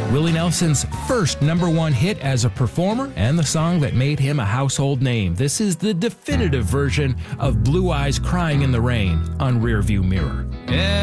Willie Nelson's first #1 hit as a performer and the song that made him a household name. This is the definitive version of Blue Eyes Crying in the Rain on Rearview Mirror. Yeah.